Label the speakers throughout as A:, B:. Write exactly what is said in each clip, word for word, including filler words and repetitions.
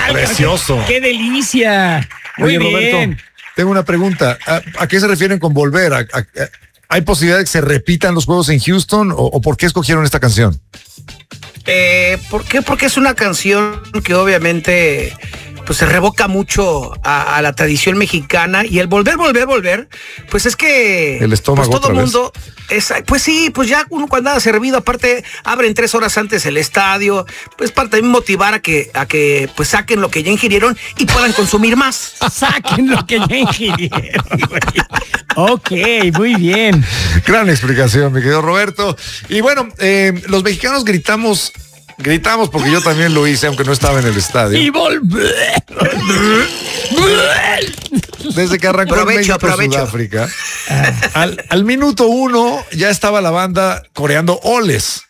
A: Precioso.
B: ¡Qué delicia! Muy
A: Oye,
B: bien.
A: Roberto, tengo una pregunta. ¿A, a qué se refieren con volver? ¿A, a, a, ¿Hay posibilidad de que se repitan los juegos en Houston o, o por qué escogieron esta canción?
C: Eh, ¿Por qué? Porque es una canción que obviamente pues se revoca mucho a, a la tradición mexicana y el volver, volver, volver, pues es que
A: el estómago
C: pues todo
A: otra
C: el mundo, es, pues sí, pues ya uno cuando anda servido, aparte abren tres horas antes el estadio, pues para también motivar a que, a que pues saquen lo que ya ingirieron y puedan consumir más.
B: Saquen lo que ya ingirieron. Ok, muy bien.
A: Gran explicación, mi querido Roberto. Y bueno, eh, los mexicanos gritamos, gritamos porque yo también lo hice, aunque no estaba en el estadio.
B: Y volver.
A: Desde que arrancó
C: Aprovecho,
A: México
C: aprovecho.
A: Sudáfrica, al, al minuto uno ya estaba la banda coreando oles.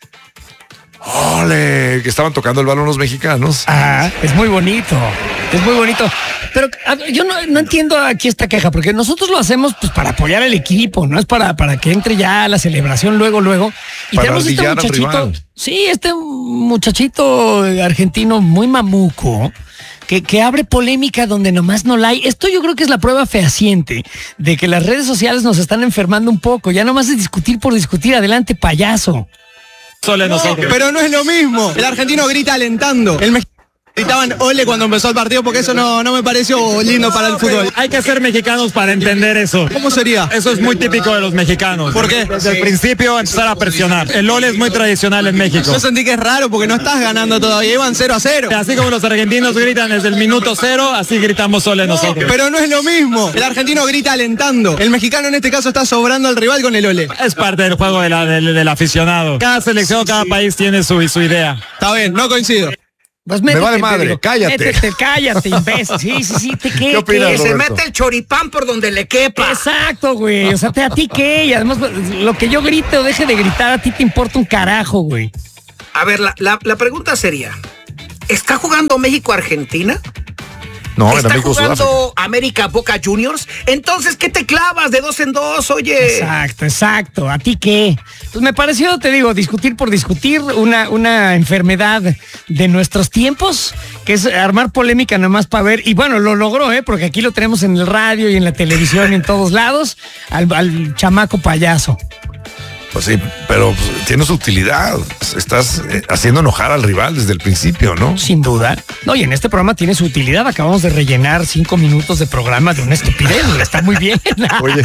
A: Ole, que estaban tocando el balón los mexicanos.
B: Ah, es muy bonito, es muy bonito. Pero a, yo no, no entiendo aquí esta queja, porque nosotros lo hacemos pues para apoyar al equipo, no es para, para que entre ya la celebración luego, luego. Y
A: Para
B: tenemos este
A: ardillar al
B: muchachito,
A: rival.
B: sí, este muchachito argentino muy mamuco, que, que abre polémica donde nomás no la hay. Esto yo creo que es la prueba fehaciente de que las redes sociales nos están enfermando un poco. Ya nomás es discutir por discutir. Adelante, payaso.
D: Solo nosotros.
E: Pero no es lo mismo. El argentino grita alentando. El mexicano gritaban ole cuando empezó el partido porque eso no, no me pareció lindo para el fútbol.
D: Hay que ser mexicanos para entender eso.
E: ¿Cómo sería?
D: Eso es muy típico de los mexicanos.
E: ¿Por qué?
D: Desde el principio empezar a presionar. El ole es muy tradicional en México.
E: Yo sentí que es raro porque no estás ganando todavía. Iban cero a cero.
D: Así como los argentinos gritan desde el minuto cero, así gritamos ole nosotros.
E: Pero no es lo mismo. El argentino grita alentando. El mexicano en este caso está sobrando al rival con el ole.
D: Es parte del juego de la- del, del aficionado. Cada selección, cada país tiene su, su idea.
E: Está bien, no coincido.
B: Pues
A: Me
B: métete,
A: vale madre,
B: Pedro.
A: cállate.
B: Métete, cállate, imbécil. Sí, sí, sí, te qué,
A: ¿Qué opinas,
B: qué?
C: Que se
A: Roberto?
C: mete el choripán por donde le quepa.
B: Exacto, güey. O sea, te, a ti qué. Y además, lo que yo grite o deje de gritar, a ti te importa un carajo, güey.
C: A ver, la, la, la pregunta sería, ¿está jugando México-Argentina?
A: No, era
C: ¿Está
A: México Sudáfrica.
C: jugando América Boca Juniors? Entonces, ¿qué te clavas de dos en dos? Oye.
B: Exacto, exacto. ¿A ti qué? Pues me pareció, te digo, discutir por discutir, una, una enfermedad de nuestros tiempos, que es armar polémica nomás para ver. Y bueno, lo logró, ¿eh? Porque aquí lo tenemos en el radio y en la televisión y en todos lados, al, al chamaco payaso.
A: Pues sí, pero pues, tiene su utilidad. Estás eh, haciendo enojar al rival desde el principio, ¿no?
B: Sin duda. No, y en este programa tiene su utilidad. Acabamos de rellenar cinco minutos de programa de una estupidez. Está muy bien.
A: Oye,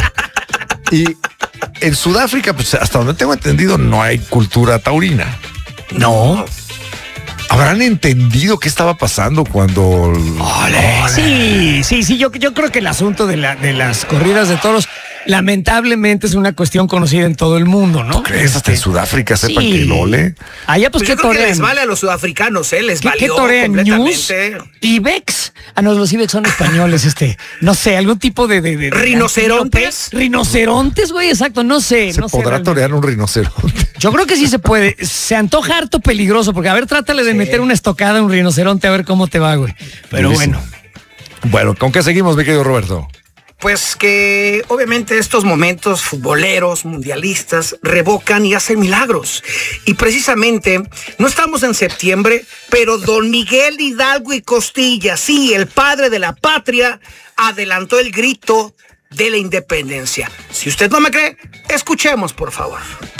A: y en Sudáfrica, pues hasta donde tengo entendido, no hay cultura taurina.
B: No.
A: ¿Habrán entendido qué estaba pasando cuando...
B: Sí, sí, sí. Yo, yo creo que el asunto de, la, de las corridas de toros, lamentablemente, es una cuestión conocida en todo el mundo, ¿no?
A: ¿Crees hasta en Sudáfrica sepan
B: Sí.
A: que el ole?
B: Allá, pues,
C: Pues
B: ¿qué
C: yo creo que
B: torean?
C: les vale a los sudafricanos, ¿eh? Les
B: ¿Qué, qué
C: valió
B: torean? News,
C: completamente.
B: Ibex. Ah, no, los Ibex son españoles, este. No sé, algún tipo de... de, de- de
C: ¿Rinocerontes?
B: Rinocerontes, güey, exacto. No sé,
A: ¿Se
B: no sé.
A: podrá
B: realmente.
A: torear un rinoceronte?
B: Yo creo que sí se puede. Se antoja harto peligroso, porque a ver, trátale de meter una estocada a un rinoceronte a ver cómo te va, güey. Pero
A: Durísimo.
B: bueno.
A: Bueno, ¿con qué seguimos, mi querido Roberto?
C: Pues que obviamente estos momentos futboleros, mundialistas, revocan y hacen milagros. Y precisamente, no estamos en septiembre, pero don Miguel Hidalgo y Costilla, sí, el padre de la patria, adelantó el grito de la independencia. Si usted no me cree, escuchemos, por favor.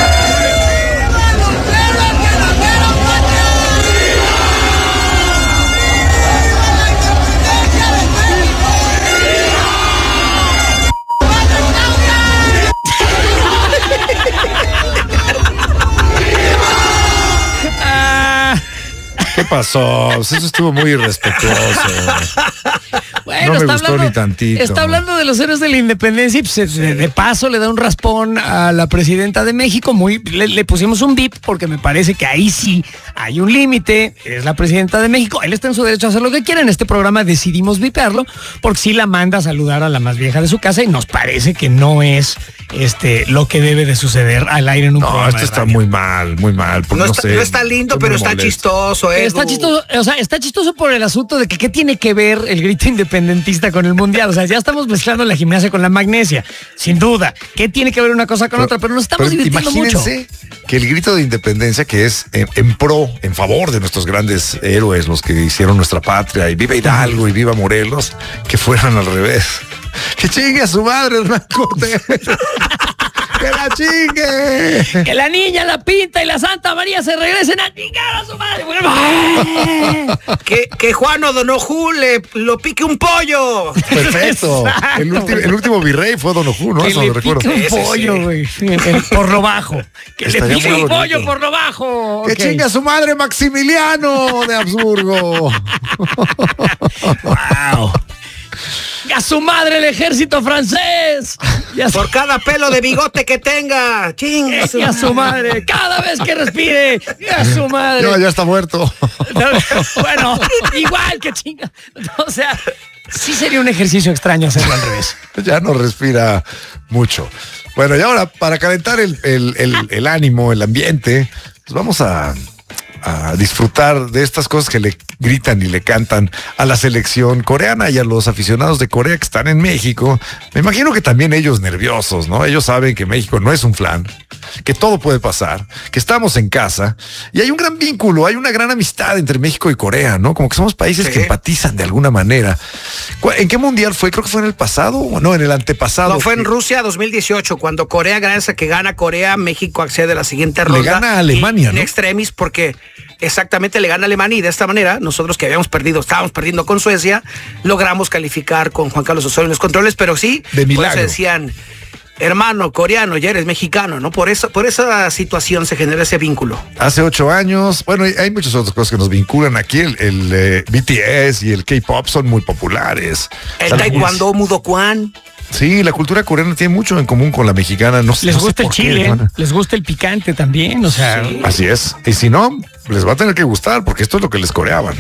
B: Ah,
A: ¿Qué pasó? Pues eso estuvo muy irrespetuoso.
B: bueno,
A: No me
B: está
A: gustó
B: hablando,
A: ni tantito.
B: Está hablando de los héroes de la independencia y pues, de, de paso le da un raspón a la presidenta de México. Muy, le, le pusimos un bip porque me parece que ahí sí hay un límite. Es la presidenta de México. Él está en su derecho a hacer lo que quiera. En este programa decidimos vipearlo porque sí la manda a saludar a la más vieja de su casa y nos parece que no es este lo que debe de suceder al aire en un
A: No,
B: programa.
A: esto
B: de
A: está
B: radio.
A: muy mal, muy mal. porque
C: No,
A: no,
C: está,
A: sé,
C: no está lindo,
A: estoy
C: pero
A: muy
C: está
A: molesto.
C: chistoso, ¿eh?
B: Está chistoso, o sea, está chistoso por el asunto de que qué tiene que ver el grito grito independentista con el mundial. O sea, ya estamos mezclando la gimnasia con la magnesia. Sin duda. ¿Qué tiene que ver una cosa con pero, otra? Pero nos estamos pero divirtiendo mucho.
A: Que el grito de independencia, que es en, en pro, en favor de nuestros grandes héroes, los que hicieron nuestra patria, y viva Hidalgo y viva Morelos, que fueran al revés. Que chingue a su madre, Hernán Cortés. ¡Que la chingue!
B: Que la niña, la Pinta y la Santa María se regresen a chingar a su madre.
C: que, que Juan O'Donoghue le lo pique un pollo.
A: Perfecto. El, ulti, el último virrey fue O'Donoghue, ¿no?
B: Que
A: Eso
B: le
A: lo recuerdo.
B: pique un
C: Ese
B: pollo, güey. Sí. Por lo bajo. Que Estaría le pique un pollo por lo bajo.
A: Que okay. Chingue a su madre Maximiliano de Habsburgo.
B: Wow. ¡A su madre el ejército francés!
C: Ya por cada pelo de bigote que tenga. ¡Chinga!
B: ¡Y a su madre! ¡Cada vez que respire! ¡Y a su madre!
A: No, ya está muerto.
B: Bueno, igual que chinga. O sea, sí sería un ejercicio extraño hacerlo al revés.
A: Ya no respira mucho. Bueno, y ahora, para calentar el, el, el, el ánimo, el ambiente, pues vamos a... a disfrutar de estas cosas que le gritan y le cantan a la selección coreana y a los aficionados de Corea que están en México. Me imagino que también ellos nerviosos, ¿no? Ellos saben que México no es un flan, que todo puede pasar, que estamos en casa y hay un gran vínculo, hay una gran amistad entre México y Corea, ¿no? Como que somos países sí. que empatizan de alguna manera. ¿En qué mundial fue? Creo que fue en el pasado o no, en el antepasado.
C: No, fue en Rusia dos mil dieciocho, cuando Corea, gracias a que gana Corea, México accede a la siguiente ronda.
A: Le gana a Alemania,
C: ¿no? En extremis, porque exactamente le gana a Alemania y de esta manera nosotros que habíamos perdido, estábamos perdiendo con Suecia, logramos calificar con Juan Carlos Osorio en los controles, pero sí,
A: de milagro.
C: Por eso decían, hermano coreano, ya eres mexicano, ¿no? Por eso, por esa situación se genera ese vínculo.
A: Hace ocho años, bueno, hay muchas otras cosas que nos vinculan aquí, el, el eh, B T S y el K-pop son muy populares.
C: El o sea, taekwondo, Mudokwon.
A: Sí, la cultura coreana tiene mucho en común con la mexicana. No,
B: les
A: no
B: gusta
A: sé
B: el chile, qué, ¿eh? Les gusta el picante también, o sea.
A: Sí. Así es. Y si no, les va a tener que gustar porque esto es lo que les coreaban.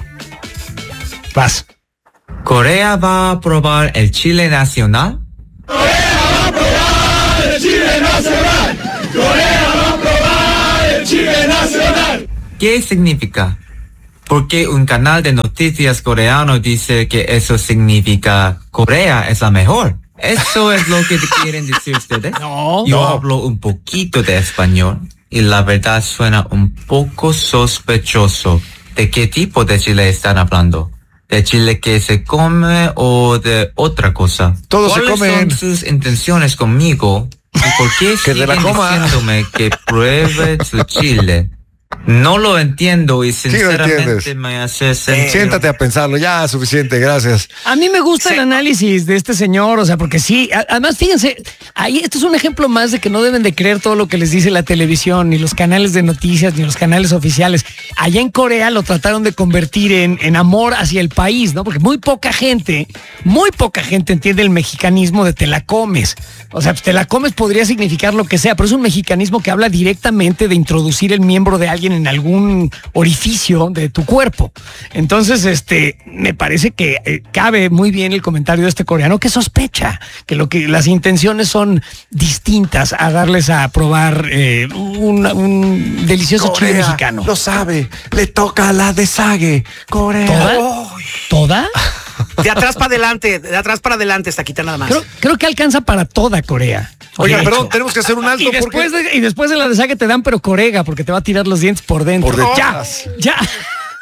B: Vas.
F: ¿Corea va a probar el chile nacional?
G: ¡Corea va a probar el chile nacional! ¡Corea va a probar el chile nacional!
F: ¿Qué significa? Porque un canal de noticias coreano dice que eso significa Corea es la mejor. ¿Eso es lo que quieren decir ustedes?
B: No.
F: Yo
A: no.
F: hablo un poquito de español y la verdad suena un poco sospechoso. ¿De qué tipo de chile están hablando? ¿De chile que se come o de otra cosa?
A: Todos se
F: ¿Cuáles
A: comen.
F: son sus intenciones conmigo? ¿Y por qué
A: que
F: siguen
A: la coma.
F: diciéndome que pruebe su chile? No lo entiendo y sinceramente
A: sí
F: me hace sentir...
A: Siéntate a pensarlo, ya, suficiente, gracias.
B: A mí me gusta sí. el análisis de este señor, o sea, porque sí, además fíjense, ahí esto es un ejemplo más de que no deben de creer todo lo que les dice la televisión, ni los canales de noticias, ni los canales oficiales. Allá en Corea lo trataron de convertir en, en amor hacia el país, ¿no? Porque muy poca gente, muy poca gente entiende el mexicanismo de te la comes. O sea, pues, te la comes podría significar lo que sea, pero es un mexicanismo que habla directamente de introducir el miembro de alguien en algún orificio de tu cuerpo. Entonces, este, me parece que eh, cabe muy bien el comentario de este coreano que sospecha que lo que las intenciones son distintas a darles a probar eh, un, un delicioso
A: Corea
B: chile mexicano.
A: Lo sabe, le toca la de Sague. Corea.
B: ¿Toda?
C: Oh.
B: ¿Toda?
C: De atrás para adelante, de atrás para adelante, esta quita nada más.
B: Creo, creo que alcanza para toda Corea.
A: Oiga, perdón, tenemos que hacer un alto
B: y después,
A: porque...
B: de, y después de la de saque te dan pero corega porque te va a tirar los dientes por dentro.
A: Por detrás.
B: Ya, ya.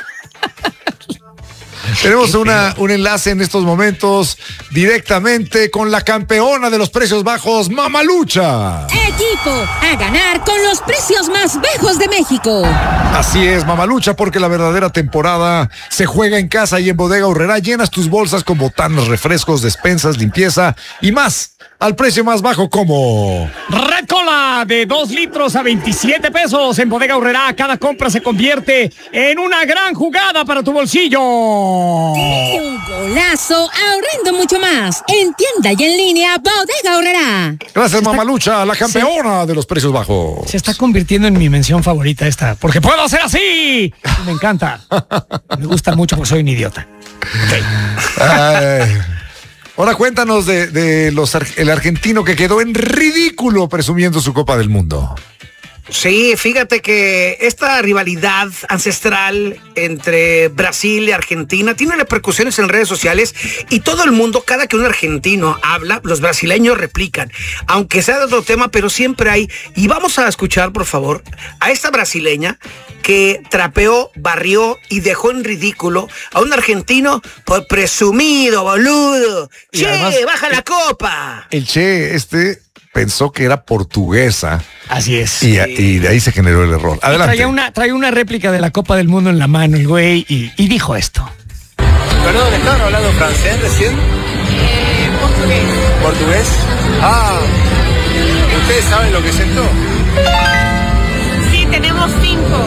A: Tenemos una, un enlace en estos momentos directamente con la campeona de los precios bajos, Mamalucha.
H: Equipo a ganar con los precios más bajos de México.
A: Así es, Mamalucha, porque la verdadera temporada se juega en casa y en Bodega Aurrerá. Llenas tus bolsas con botanas, refrescos, despensas, limpieza y más al precio más bajo como...
B: Red Cola de dos litros a veintisiete pesos en Bodega Aurrerá. Cada compra se convierte en una gran jugada para tu bolsillo.
H: Un golazo ahorrando mucho más. En tienda y en línea, Bodega Aurrerá.
A: Gracias, Mamalucha, la campeona se, de los precios bajos.
B: Se está convirtiendo en mi mención favorita esta, porque puedo hacer así. Me encanta. Me gusta mucho porque soy un idiota. Okay.
A: Ay. Ahora cuéntanos de, de los el argentino que quedó en ridículo presumiendo su Copa del Mundo.
C: Sí, fíjate que esta rivalidad ancestral entre Brasil y Argentina tiene repercusiones en redes sociales y todo el mundo, cada que un argentino habla, los brasileños replican, aunque sea de otro tema, pero siempre hay. Y vamos a escuchar, por favor, a esta brasileña que trapeó, barrió y dejó en ridículo a un argentino por presumido, boludo.
A: Y
C: Che,
A: además,
C: baja la copa.
A: El Che este pensó que era portuguesa.
B: Así es.
A: Y, y de ahí se generó el error.
B: Y
A: Adelante.
B: Traía una, traía una réplica de la Copa del Mundo en la mano el güey y, y dijo esto.
I: Perdón, ¿estaban hablando francés recién?
J: Eh, portugués.
I: ¿Portugués? Ah, ¿ustedes saben lo que es esto?
J: Sí, tenemos cinco.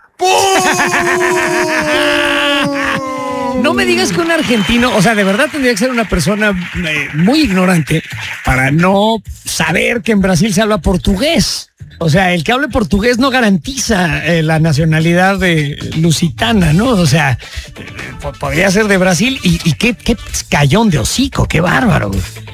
B: No me digas que un argentino, o sea, de verdad tendría que ser una persona eh, muy ignorante para no saber que en Brasil se habla portugués. O sea, el que hable portugués no garantiza eh, la nacionalidad de lusitana, ¿no? O sea, eh, podría ser de Brasil y, y qué, qué cayón de hocico, qué bárbaro.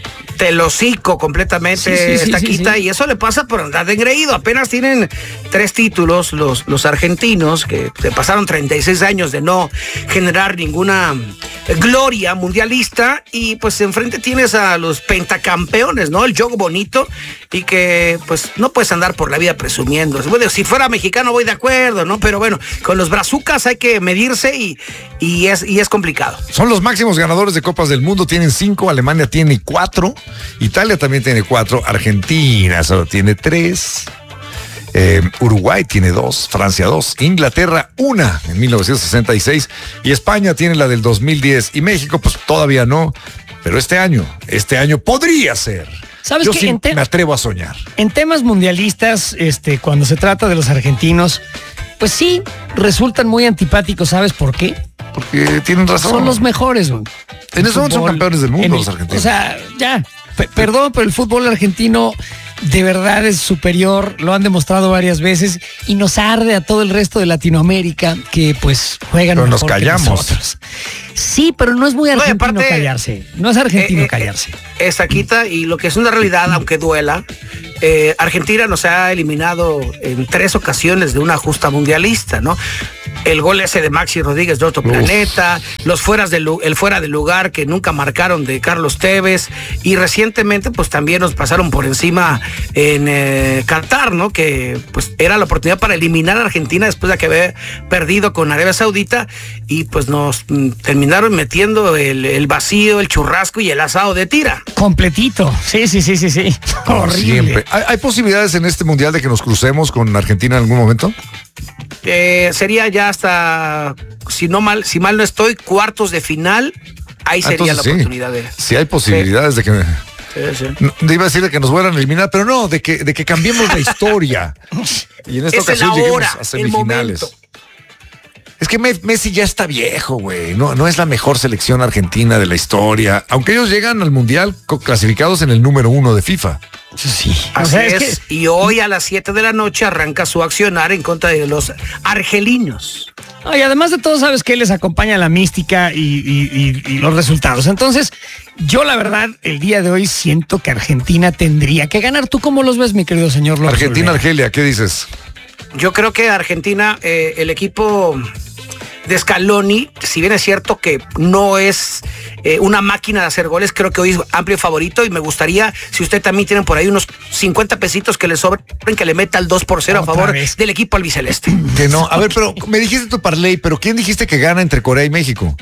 C: Te lo hocico completamente,
B: Sí, sí, sí,
C: Taquita,
B: sí, sí.
C: y eso le pasa por andar de engreído. Apenas tienen tres títulos los, los argentinos, que se pasaron treinta y seis años de no generar ninguna gloria mundialista, y pues enfrente tienes a los pentacampeones, ¿no? El juego bonito, y que pues no puedes andar por la vida presumiendo. Bueno, si fuera mexicano voy de acuerdo, ¿no? Pero bueno, con los brazucas hay que medirse y, y, es, y es complicado.
A: Son los máximos ganadores de Copas del Mundo, tienen cinco, Alemania tiene cuatro, Italia también tiene cuatro, Argentina solo tiene tres, eh, Uruguay tiene dos, Francia dos, Inglaterra una en mil novecientos sesenta y seis y España tiene la del dos mil diez y México pues todavía no, pero este año, este año podría ser.
B: ¿Sabes
A: Yo
B: qué?
A: sí
B: En te-
A: me atrevo a soñar.
B: En temas mundialistas, este, cuando se trata de los argentinos, pues sí, resultan muy antipáticos, ¿sabes por qué?
A: Porque tienen razón.
B: Son los mejores, güey.
A: En eso son
B: Fútbol,
A: campeones del mundo
B: en el-
A: los argentinos.
B: O sea, ya, pe- perdón, pero el fútbol argentino de verdad es superior, lo han demostrado varias veces y nos arde a todo el resto de Latinoamérica que pues juegan
A: Pero nos
B: mejor que
A: callamos.
B: nosotros. Sí, pero no es muy
C: No, y
B: argentino
C: aparte,
B: callarse. No es argentino
C: eh, eh,
B: callarse.
C: Es Taquita, y lo que es una realidad, aunque duela, eh, Argentina nos ha eliminado en tres ocasiones de una justa mundialista, ¿no? El gol ese de Maxi Rodríguez de otro
A: Uf.
C: planeta, los fueras de lu- el fuera de lugar que nunca marcaron de Carlos Tevez, y recientemente pues también nos pasaron por encima en eh, Qatar, ¿no? Que pues era la oportunidad para eliminar a Argentina después de que había perdido con Arabia Saudita, y pues nos mm, terminaron metiendo el, el vacío, el churrasco y el asado de tira.
B: Completito. Sí, sí, sí, sí, sí.
A: Como
B: Horrible.
A: siempre. ¿Hay, hay posibilidades en este mundial de que nos crucemos con Argentina en algún momento?
C: Eh, sería ya hasta, si no mal, si mal no estoy, cuartos de final. Ahí
A: Ah,
C: sería
A: entonces
C: la
A: sí.
C: oportunidad de.
A: Sí hay posibilidades de que...
C: Sí, sí.
A: No, te iba a decir de que nos fueran a eliminar, pero no, de que, de que cambiemos la historia. Y en esta
C: Es el
A: ocasión lleguemos
C: ahora,
A: a
C: el
A: semifinales.
C: momento.
A: Es que Me- Messi ya está viejo, güey. No, no es la mejor selección argentina de la historia. Aunque ellos llegan al mundial co- clasificados en el número uno de FIFA.
B: Sí. O
C: Así
B: sea,
C: es.
B: es que
C: Y hoy a las siete de la noche arranca su accionar en contra de los argelinos.
B: No, y además de todo, sabes que les acompaña la mística y, y- y- y los resultados. Entonces, yo la verdad, el día de hoy siento que Argentina tendría que ganar. ¿Tú cómo los ves, mi querido señor López
A: Argentina,
B: Olvera?
A: Argelia, ¿qué dices?
C: Yo creo que Argentina, eh, el equipo de Scaloni, si bien es cierto que no es eh, una máquina de hacer goles, creo que hoy es amplio favorito, y me gustaría, si usted también tiene por ahí unos cincuenta pesitos que le sobren, que le meta el dos por cero a
B: Otra
C: favor
B: vez.
C: del equipo albiceleste.
A: Que no. A ver, pero me dijiste tu parlay, pero ¿quién dijiste que gana entre Corea y México?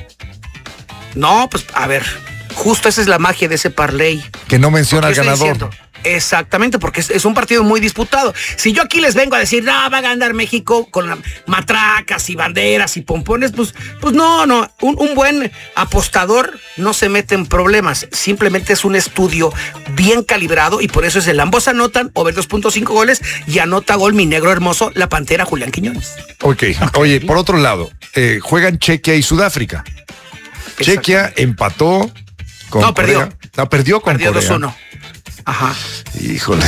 C: No, pues a ver, justo esa es la magia de ese parlay.
A: Que no menciona al
C: ¿Qué estoy
A: ganador.
C: diciendo? Exactamente, porque es, es un partido muy disputado. Si yo aquí les vengo a decir, no, va a ganar México con la- matracas y banderas y pompones, pues, pues no, no. Un, un buen apostador no se mete en problemas. Simplemente es un estudio bien calibrado, y por eso es el ambos anotan, over dos punto cinco goles, y anota gol mi negro hermoso, la Pantera Julián Quiñones.
A: Ok. Oye, por otro lado, eh, juegan Chequia y Sudáfrica. Chequia empató con
C: No, perdió.
A: Corea. No, perdió con
C: Perdió
A: Corea.
C: dos uno. Ajá.
A: Híjoles.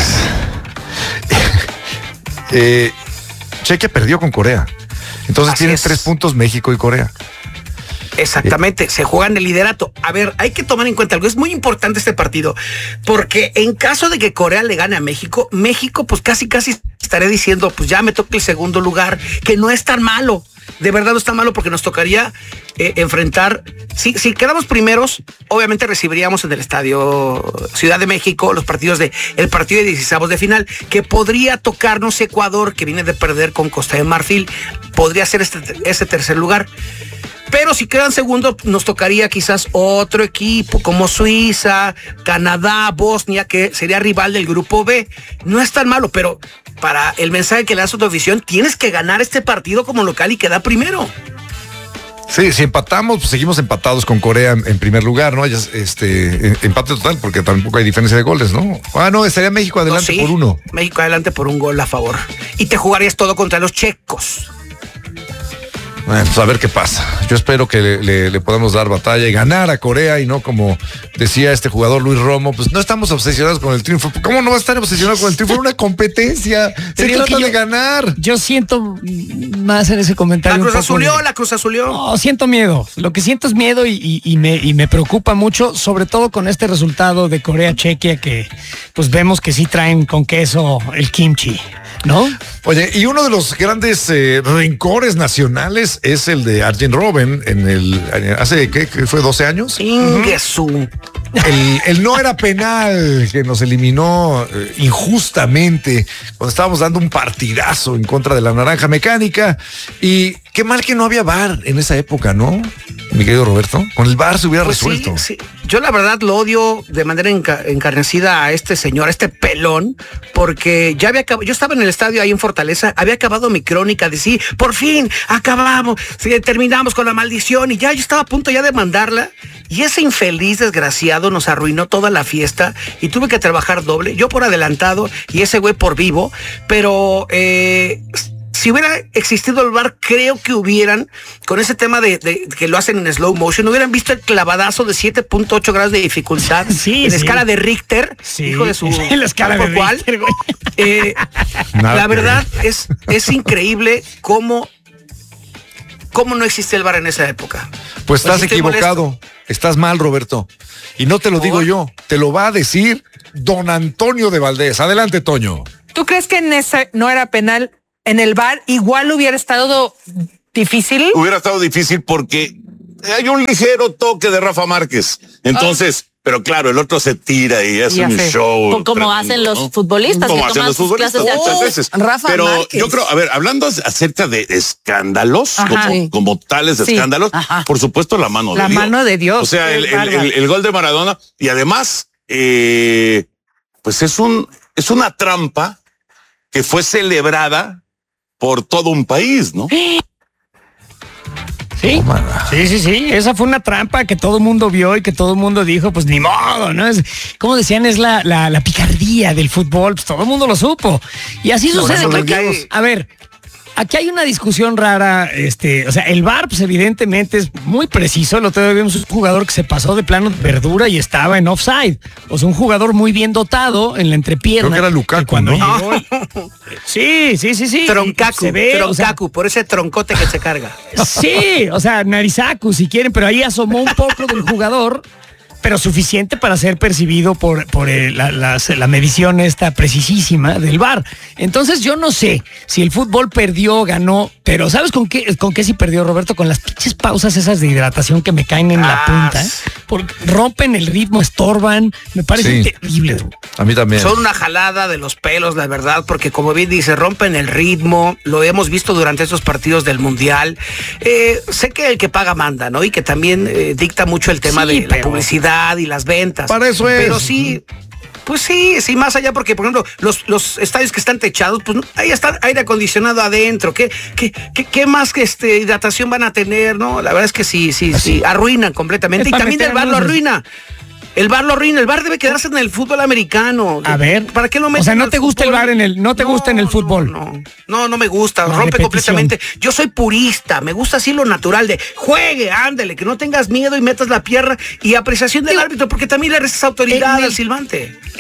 A: eh, Chequia perdió con Corea. Entonces
C: Así
A: tienen
C: es.
A: tres puntos México y Corea.
C: Exactamente, se juegan el liderato. A ver, hay que tomar en cuenta algo, es muy importante este partido, porque en caso de que Corea le gane a México, México pues casi casi estaré diciendo, pues ya me toca el segundo lugar, que no es tan malo. De verdad no está malo porque nos tocaría eh, enfrentar, si, si quedamos primeros, obviamente recibiríamos en el estadio Ciudad de México los partidos de, el partido de dieciseis de final, que podría tocarnos Ecuador, que viene de perder con Costa de Marfil, podría ser este, ese tercer lugar. Pero si quedan segundos, nos tocaría quizás otro equipo como Suiza, Canadá, Bosnia, que sería rival del grupo B. No es tan malo, pero para el mensaje que le das a tu afición, tienes que ganar este partido como local y quedar primero.
A: Sí, si empatamos, pues seguimos empatados con Corea en, en primer lugar, ¿no? Este, empate total, porque tampoco hay diferencia de goles, ¿no? Ah, no, estaría México adelante no, sí, por uno.
C: México adelante por un gol a favor. Y te jugarías todo contra los checos.
A: Bueno, pues a ver qué pasa. Yo espero que le, le, le podamos dar batalla y ganar a Corea y no como decía este jugador Luis Romo, pues no estamos obsesionados con el triunfo. ¿Cómo no va a estar obsesionado con el triunfo? Es una competencia. Se trata de ganar.
B: Yo siento más en ese comentario.
C: La Cruz Azulió, de... la Cruz Azulió.
B: No, siento miedo. Lo que siento es miedo y, y, y, me, y me preocupa mucho, sobre todo con este resultado de Corea-Chequia que pues vemos que sí traen con queso el kimchi, ¿no?
A: Oye, y uno de los grandes eh, rencores nacionales es el de Arjen Robben en el hace ¿qué, qué fue doce años?
C: Ingesu.
A: El, el no era penal que nos eliminó eh, injustamente cuando estábamos dando un partidazo en contra de la Naranja Mecánica. Y qué mal que no había V A R en esa época, ¿no? Mi querido Roberto, con el V A R se hubiera
C: pues
A: resuelto.
C: Sí, sí. Yo la verdad lo odio de manera enca- encarnecida a este señor, a este pelón, porque ya había acabado, yo estaba en el estadio ahí en Fortaleza, había acabado mi crónica de sí, por fin, acabamos, sí, terminamos con la maldición y ya yo estaba a punto ya de mandarla y ese infeliz desgraciado nos arruinó toda la fiesta y tuve que trabajar doble, yo por adelantado y ese güey por vivo, pero eh, si hubiera existido el V A R, creo que hubieran, con ese tema de, de que lo hacen en slow motion, hubieran visto el clavadazo de siete punto ocho grados de dificultad
B: sí,
C: en
B: sí.
C: escala de Richter,
B: sí.
C: hijo de su...
B: En la escala de
C: cual,
B: Richter, güey.
C: Eh, la verdad es, es increíble cómo, cómo no existe el V A R en esa época.
A: Pues estás
C: pues
A: equivocado,
C: molesto.
A: Estás mal, Roberto. Y no te lo
C: ¿Por?
A: digo yo, te lo va a decir don Antonio de Valdés. Adelante, Toño.
K: ¿Tú crees que en ese no era penal? En el V A R igual hubiera estado difícil.
L: Hubiera estado difícil porque hay un ligero toque de Rafa Márquez. Entonces, oh. pero claro, el otro se tira y hace un
M: sé.
L: show.
M: Como tremendo,
L: ¿no?
M: hacen los futbolistas.
L: Como
M: que
L: hacen los futbolistas muchas
M: oh,
L: veces.
M: Rafa
L: pero
M: Márquez.
L: yo creo, a ver, hablando acerca de escándalos,
K: Ajá,
L: como,
K: sí.
L: como tales de
K: sí.
L: escándalos,
K: Ajá.
L: por supuesto la mano
K: la
L: de Dios.
K: La mano de Dios.
L: O sea, el, el, el, el gol de Maradona y además, eh, pues es un es una trampa que fue celebrada por todo un país, ¿no?
B: Sí, sí, sí, sí. Esa fue una trampa que todo el mundo vio y que todo el mundo dijo, pues ni modo, ¿no? Es, como decían, es la, la, la picardía del fútbol, pues todo el mundo lo supo. Y así
C: No,
B: sucede.
C: no,
B: Aquí,
C: hay...
B: A ver, aquí hay una discusión rara, este, o sea, el V A R, pues evidentemente es muy preciso. El otro día vimos un jugador que se pasó de plano de verdura y estaba en offside. O sea, un jugador muy bien dotado en la entrepierna.
A: Creo que era Lukaku,
B: cuando
A: ¿no?
B: llegó el... Sí, sí, sí, sí.
C: Troncacu,
B: se ve,
C: troncacu,
B: o sea,
C: por ese troncote que se carga.
B: Sí, o sea, Narizaku, si quieren, pero ahí asomó un poco del jugador, pero suficiente para ser percibido por, por el, la, la, la medición esta precisísima del V A R. Entonces yo no sé si el fútbol perdió, ganó, pero ¿sabes con qué, con qué sí perdió, Roberto? Con las pinches pausas esas de hidratación que me caen en la
C: Ah,
B: punta, ¿eh? Porque rompen el ritmo, estorban, me parece
A: Sí.
B: terrible.
A: A mí también.
C: Son una jalada de los pelos, la verdad, porque como bien dice, rompen el ritmo, lo hemos visto durante estos partidos del Mundial. Eh, sé que el que paga manda, ¿no? Y que también eh, dicta mucho el tema
B: Sí,
C: de la
B: pero...
C: publicidad y las ventas.
A: Para eso es.
C: Pero sí, pues sí, sí, más allá, porque por ejemplo, los, los estadios que están techados, pues ahí está aire acondicionado adentro. ¿Qué, qué, qué, qué más que este, hidratación van a tener, no? La verdad es que sí, sí,
B: Así.
C: sí, arruinan completamente. Y también el V A R lo arruina. El V A R lo arruina, el V A R debe quedarse en el fútbol americano.
B: A ver,
C: ¿para qué lo meten?
B: O sea, no te gusta el V A R en el, no te
C: no,
B: gusta en el fútbol.
C: No, no, no, no me gusta,
B: La
C: rompe
B: repetición.
C: completamente. Yo soy purista, me gusta así lo natural de juegue, ándele, que no tengas miedo y metas la pierna y apreciación del árbitro, porque también le restas autoridad
B: el,
C: al silbante.
B: Es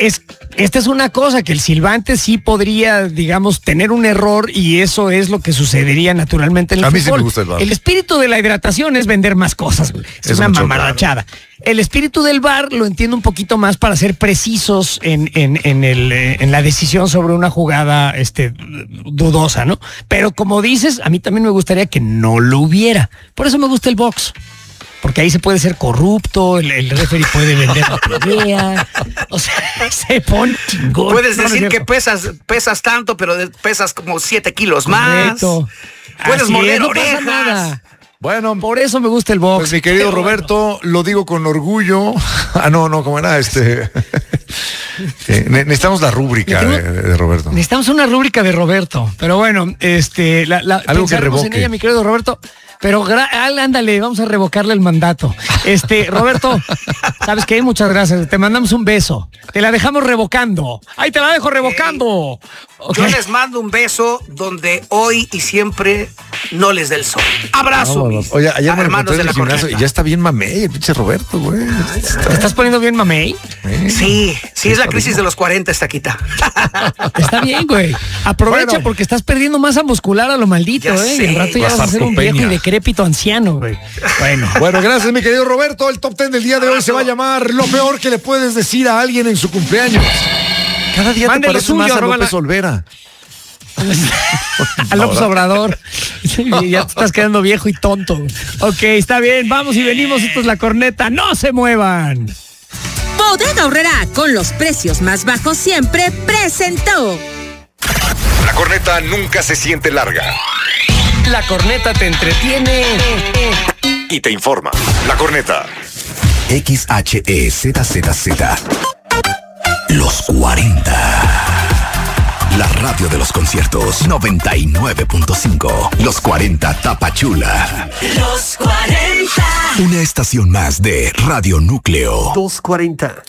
B: esta es una cosa que el silbante sí podría, digamos, tener un error y eso es lo que sucedería naturalmente en el
A: A
B: fútbol.
A: mí sí me gusta el V A R.
B: El espíritu de la hidratación es vender más cosas, güey. Es,
A: Es
B: una
A: mucho
B: mamarrachada. El espíritu del V A R lo entiendo un poquito más para ser precisos en, en, en, el, eh, en la decisión sobre una jugada este, dudosa, ¿no? Pero como dices, a mí también me gustaría que no lo hubiera. Por eso me gusta el box. Porque ahí se puede ser corrupto, el, el referee puede vender la pelea, o sea, se pone chingón.
C: Puedes
B: No, no es
C: decir que
B: cierto.
C: pesas, pesas tanto, pero de- pesas como siete kilos más.
B: Correcto.
C: Puedes
B: Así
C: morder
B: es, no pasa
C: orejas.
B: nada.
A: Bueno,
B: por eso me gusta el box.
A: Pues mi querido
B: Pero
A: Roberto, lo digo con orgullo. Ah, no, no, ¿cómo era? Este. Eh, ne- necesitamos la rúbrica de, de Roberto.
B: Necesitamos una rúbrica de Roberto, pero bueno, este, la, la,
A: Algo que
B: pensaremos en
A: revoque.
B: ella, mi querido Roberto. Pero gra- al- ándale, vamos a revocarle el mandato. Este, Roberto, ¿sabes qué? Muchas gracias. Te mandamos un beso. Te la dejamos revocando. Ahí te la dejo revocando. Ok.
C: Yo les mando un beso donde hoy y siempre no les dé el sol. Abrazo.
A: Vámonos.
C: mis
A: Oye, ayer me lo
C: hermanos
A: encontré
C: de
A: en
C: la
A: el gimnasio y
C: corneta.
A: ya está bien mamey, el pinche Roberto, güey.
B: ¿Te estás poniendo bien, mamey?
C: Sí, sí, es la crisis de los cuarenta, esta quita.
B: Está bien, güey. Aprovecha
C: Bueno.
B: porque estás perdiendo masa muscular a lo maldito,
C: Ya
B: ¿eh? Y
C: sé.
B: al rato ya
A: La
B: vas a ser un viejo y
A: sarcopenia.
B: decrépito anciano, güey. Bueno.
A: Bueno, gracias, mi querido Roberto. El top ten del día de hoy se va a llamar Lo peor que le puedes decir a alguien en su cumpleaños. Cada día
B: Mande
A: te
B: lo
A: pareces
B: suyo,
A: más a
B: arroba
A: López
B: la-
A: Olvera.
B: A López Obrador. Sí, ya te estás quedando viejo y tonto. Ok, está bien, vamos y venimos. Esto es La Corneta. ¡No se muevan!
H: Bodega Aurrerá, con los precios más bajos siempre, presentó.
M: La corneta nunca se siente larga.
B: La Corneta te entretiene
M: Y te informa. La corneta.
N: X H E Z Z Z. Los cuarenta. La radio de los conciertos noventa y nueve punto cinco. Los cuarenta Tapachula.
G: Los cuarenta.
N: Una estación más de Radio Núcleo.
O: dos cuarenta.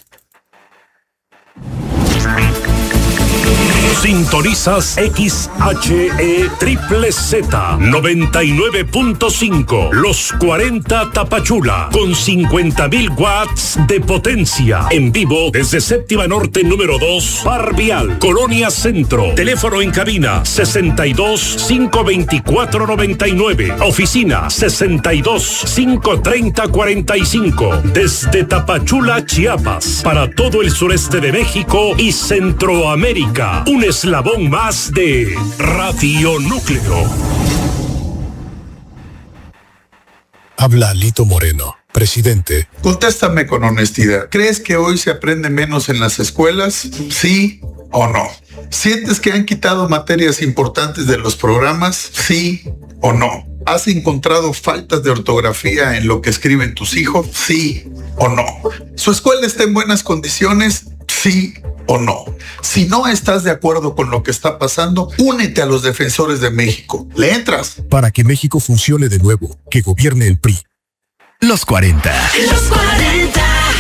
P: Sintonizas X H E triple Z noventa y nueve punto cinco. Los cuarenta Tapachula con cincuenta mil watts de potencia. En vivo desde Séptima Norte número dos, Par Vial, Colonia Centro. Teléfono en cabina sesenta y dos, cinco veinticuatro, noventa y nueve. Oficina sesenta y dos, cinco treinta, cuarenta y cinco. Desde Tapachula, Chiapas, para todo el sureste de México y Centroamérica. Un eslabón más de Radio Núcleo.
Q: Habla Lito Moreno, presidente.
R: Contéstame con honestidad. ¿Crees que hoy se aprende menos en las escuelas? ¿Sí o no? ¿Sientes que han quitado materias importantes de los programas? ¿Sí o no? ¿Has encontrado faltas de ortografía en lo que escriben tus hijos? ¿Sí o no? ¿Su escuela está en buenas condiciones? ¿Sí o no? Si no estás de acuerdo con lo que está pasando, únete a los defensores de México. ¿Le entras?
Q: Para que México funcione de nuevo, que gobierne el P R I.
N: Los cuarenta.
G: Los cuarenta.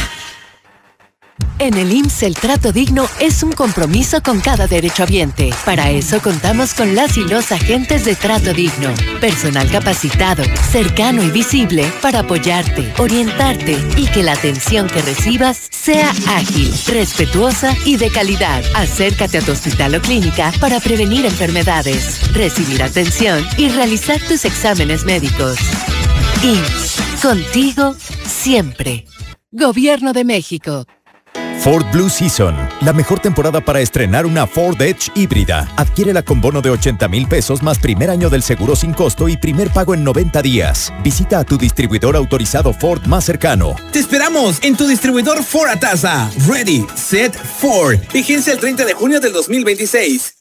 S: En el I M S S el trato digno es un compromiso con cada derechohabiente. Para eso contamos con las y los agentes de trato digno. Personal capacitado, cercano y visible para apoyarte, orientarte y que la atención que recibas sea ágil, respetuosa y de calidad. Acércate a tu hospital o clínica para prevenir enfermedades, recibir atención y realizar tus exámenes médicos. I M S S, contigo siempre. Gobierno de México.
T: Ford Blue Season, la mejor temporada para estrenar una Ford Edge híbrida. Adquiérela con bono de ochenta mil pesos más primer año del seguro sin costo y primer pago en noventa días. Visita a tu distribuidor autorizado Ford más cercano.
U: Te esperamos en tu distribuidor Ford Atasa. Ready, Set, Ford. Vigencia el treinta de junio del dos mil veintiséis.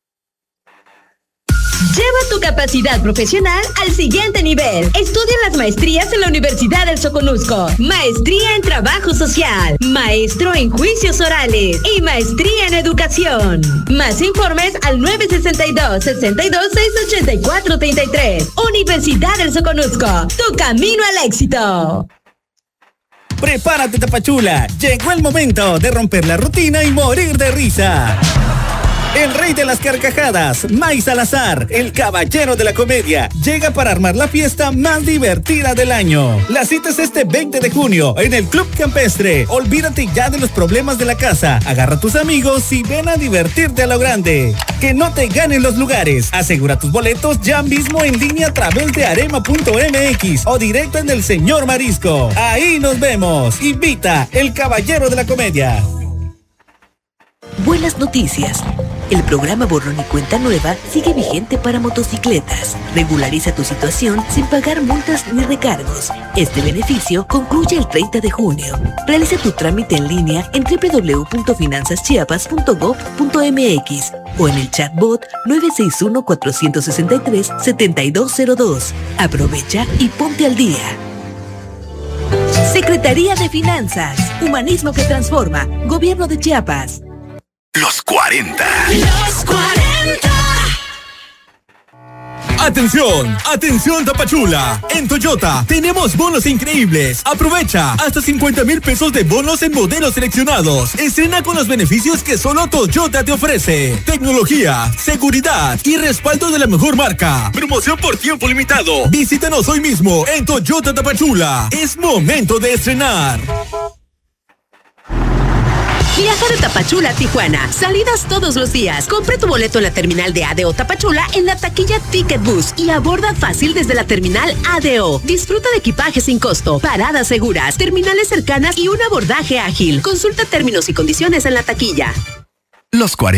V: Lleva tu capacidad profesional al siguiente nivel. Estudia las maestrías en la Universidad del Soconusco. Maestría en Trabajo Social, Maestro en Juicios Orales y Maestría en Educación. Más informes al nueve sesenta y dos, sesenta y dos, seiscientos ochenta y cuatro, treinta y tres. Universidad del Soconusco, tu camino al éxito.
U: Prepárate, Tapachula. Llegó el momento de romper la rutina y morir de risa. El rey de las carcajadas, Mike Salazar, el caballero de la comedia, llega para armar la fiesta más divertida del año. La cita es este veinte de junio en el Club Campestre. Olvídate ya de los problemas de la casa. Agarra a tus amigos y ven a divertirte a lo grande. Que no te ganen los lugares. Asegura tus boletos ya mismo en línea a través de arema punto m x o directo en el Señor Marisco. Ahí nos vemos. Invita el caballero de la comedia.
D: Buenas noticias. El programa Borrón y Cuenta Nueva sigue vigente para motocicletas. Regulariza tu situación sin pagar multas ni recargos. Este beneficio concluye el treinta de junio. Realiza tu trámite en línea en doble u doble u doble u punto finanzas chiapas punto gob punto m x o en el chatbot nueve seis uno, cuatro seis tres, siete dos cero dos. Aprovecha y ponte al día. Secretaría de Finanzas. Humanismo que transforma. Gobierno de Chiapas.
N: Los cuarenta.
G: Los cuarenta.
U: ¡Atención! ¡Atención Tapachula! En Toyota tenemos bonos increíbles. Aprovecha hasta cincuenta mil pesos de bonos en modelos seleccionados. Estrena con los beneficios que solo Toyota te ofrece. Tecnología, seguridad y respaldo de la mejor marca. Promoción por tiempo limitado. Visítanos hoy mismo en Toyota Tapachula. Es momento de estrenar.
V: Viaja de Tapachula a Tijuana. Salidas todos los días. Compra tu boleto en la terminal de A D O Tapachula en la taquilla Ticket Bus y aborda fácil desde la terminal A D O. Disfruta de equipaje sin costo, paradas seguras, terminales cercanas y un abordaje ágil. Consulta términos y condiciones en la taquilla.
N: Los cuarenta.